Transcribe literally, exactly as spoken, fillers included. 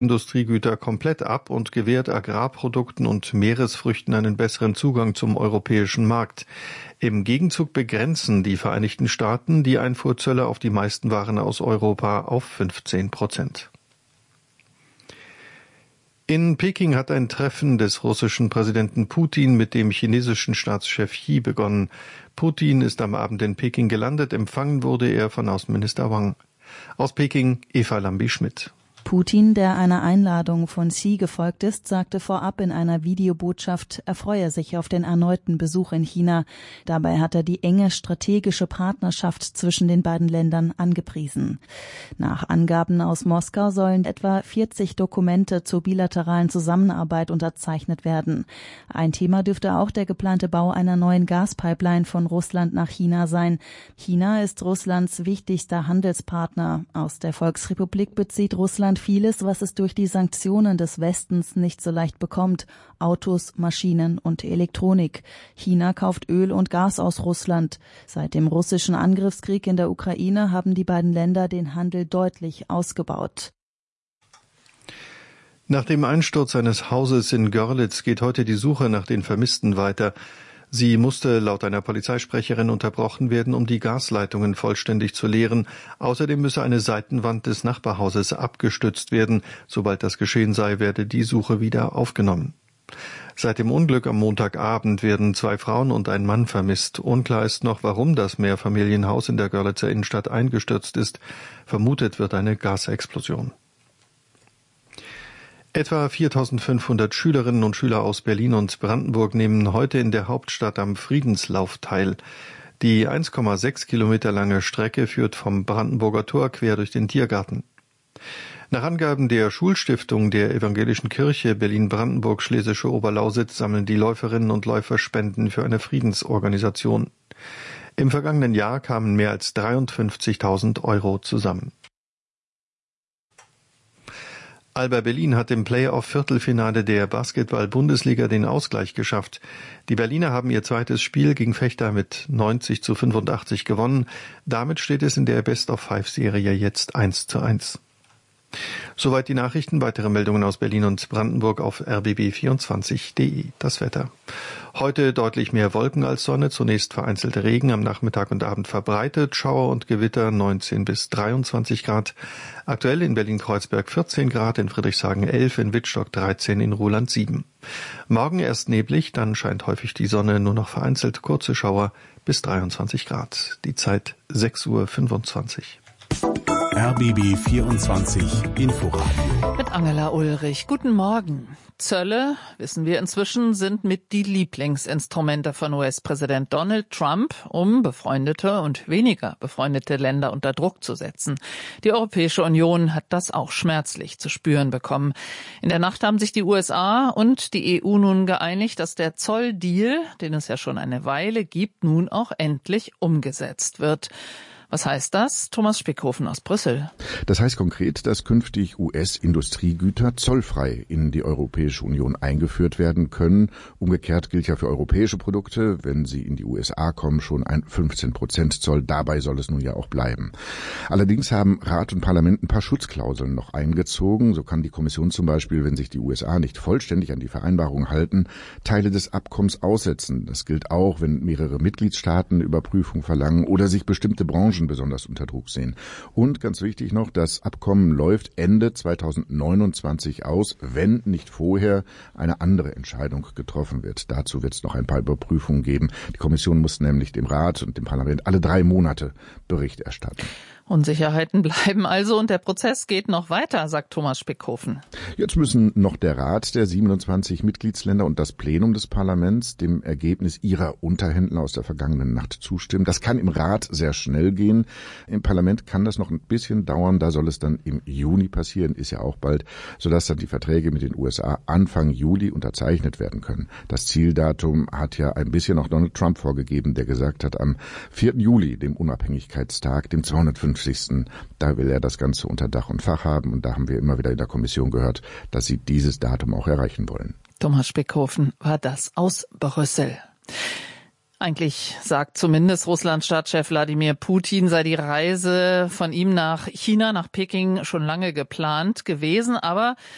Industriegüter komplett ab und gewährt Agrarprodukten und Meeresfrüchten einen besseren Zugang zum europäischen Markt. Im Gegenzug begrenzen die Vereinigten Staaten die Einfuhrzölle auf die meisten Waren aus Europa auf fünfzehn Prozent. In Peking hat ein Treffen des russischen Präsidenten Putin mit dem chinesischen Staatschef Xi begonnen. Putin ist am Abend in Peking gelandet, empfangen wurde er von Außenminister Wang. Aus Peking Eva Lambi-Schmidt. Putin, der einer Einladung von Xi gefolgt ist, sagte vorab in einer Videobotschaft, er freue sich auf den erneuten Besuch in China. Dabei hat er die enge strategische Partnerschaft zwischen den beiden Ländern angepriesen. Nach Angaben aus Moskau sollen etwa vierzig Dokumente zur bilateralen Zusammenarbeit unterzeichnet werden. Ein Thema dürfte auch der geplante Bau einer neuen Gaspipeline von Russland nach China sein. China ist Russlands wichtigster Handelspartner. Aus der Volksrepublik bezieht Russland vieles, was es durch die Sanktionen des Westens nicht so leicht bekommt. Autos, Maschinen und Elektronik. China kauft Öl und Gas aus Russland. Seit dem russischen Angriffskrieg in der Ukraine haben die beiden Länder den Handel deutlich ausgebaut. Nach dem Einsturz eines Hauses in Görlitz geht heute die Suche nach den Vermissten weiter. Sie musste laut einer Polizeisprecherin unterbrochen werden, um die Gasleitungen vollständig zu leeren. Außerdem müsse eine Seitenwand des Nachbarhauses abgestützt werden. Sobald das geschehen sei, werde die Suche wieder aufgenommen. Seit dem Unglück am Montagabend werden zwei Frauen und ein Mann vermisst. Unklar ist noch, warum das Mehrfamilienhaus in der Görlitzer Innenstadt eingestürzt ist. Vermutet wird eine Gasexplosion. Etwa viertausendfünfhundert Schülerinnen und Schüler aus Berlin und Brandenburg nehmen heute in der Hauptstadt am Friedenslauf teil. Die eins Komma sechs Kilometer lange Strecke führt vom Brandenburger Tor quer durch den Tiergarten. Nach Angaben der Schulstiftung der Evangelischen Kirche Berlin-Brandenburg-Schlesische Oberlausitz sammeln die Läuferinnen und Läufer Spenden für eine Friedensorganisation. Im vergangenen Jahr kamen mehr als dreiundfünfzigtausend Euro zusammen. Alba Berlin hat im Playoff-Viertelfinale der Basketball-Bundesliga den Ausgleich geschafft. Die Berliner haben ihr zweites Spiel gegen Vechta mit neunzig zu fünfundachtzig gewonnen. Damit steht es in der Best-of-Five-Serie jetzt eins zu eins. Soweit die Nachrichten. Weitere Meldungen aus Berlin und Brandenburg auf r b b vierundzwanzig punkt d e. Das Wetter. Heute deutlich mehr Wolken als Sonne, zunächst vereinzelte Regen, am Nachmittag und Abend verbreitet, Schauer und Gewitter neunzehn bis dreiundzwanzig Grad. Aktuell in Berlin-Kreuzberg vierzehn Grad, in Friedrichshagen elf, in Wittstock dreizehn, in Ruhland sieben. Morgen erst neblig, dann scheint häufig die Sonne, nur noch vereinzelt kurze Schauer bis dreiundzwanzig Grad. Die Zeit sechs Uhr fünfundzwanzig. R B B vierundzwanzig Inforadio. Mit Angela Ulrich. Guten Morgen. Zölle, wissen wir inzwischen, sind mit die Lieblingsinstrumente von U S-Präsident Donald Trump, um befreundete und weniger befreundete Länder unter Druck zu setzen. Die Europäische Union hat das auch schmerzlich zu spüren bekommen. In der Nacht haben sich die U S A und die E U nun geeinigt, dass der Zolldeal, den es ja schon eine Weile gibt, nun auch endlich umgesetzt wird. Was heißt das? Thomas Spickhofen aus Brüssel. Das heißt konkret, dass künftig U S-Industriegüter zollfrei in die Europäische Union eingeführt werden können. Umgekehrt gilt ja für europäische Produkte, wenn sie in die U S A kommen, schon ein fünfzehn Prozent Zoll. Dabei soll es nun ja auch bleiben. Allerdings haben Rat und Parlament ein paar Schutzklauseln noch eingezogen. So kann die Kommission zum Beispiel, wenn sich die U S A nicht vollständig an die Vereinbarung halten, Teile des Abkommens aussetzen. Das gilt auch, wenn mehrere Mitgliedstaaten Überprüfung verlangen oder sich bestimmte Branchen besonders unter Druck sehen. Und ganz wichtig noch, das Abkommen läuft Ende zweitausendneunundzwanzig aus, wenn nicht vorher eine andere Entscheidung getroffen wird. Dazu wird es noch ein paar Überprüfungen geben. Die Kommission muss nämlich dem Rat und dem Parlament alle drei Monate Bericht erstatten. Unsicherheiten bleiben also und der Prozess geht noch weiter, sagt Thomas Spickhofen. Jetzt müssen noch der Rat der siebenundzwanzig Mitgliedsländer und das Plenum des Parlaments dem Ergebnis ihrer Unterhändler aus der vergangenen Nacht zustimmen. Das kann im Rat sehr schnell gehen. Im Parlament kann das noch ein bisschen dauern. Da soll es dann im Juni passieren, ist ja auch bald, sodass dann die Verträge mit den U S A Anfang Juli unterzeichnet werden können. Das Zieldatum hat ja ein bisschen auch Donald Trump vorgegeben, der gesagt hat, am vierten Juli, dem Unabhängigkeitstag, dem zweihundertfünfzigsten Da will er das Ganze unter Dach und Fach haben. Und da haben wir immer wieder in der Kommission gehört, dass sie dieses Datum auch erreichen wollen. Thomas Spickhofen war das aus Brüssel. Eigentlich sagt zumindest Russlands Staatschef Wladimir Putin, sei die Reise von ihm nach China, nach Peking schon lange geplant gewesen. Aber